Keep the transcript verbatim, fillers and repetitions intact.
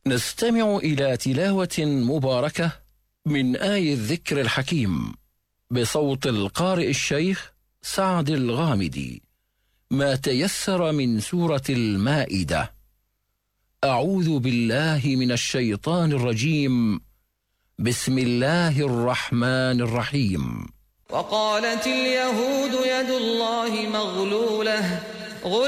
نستمع إلى تلاوة مباركة من آي الذكر الحكيم بصوت القارئ الشيخ سعد الغامدي، ما تيسر من سورة المائدة. أعوذ بالله من الشيطان الرجيم. بسم الله الرحمن الرحيم. وقالت اليهود يد الله مغلولة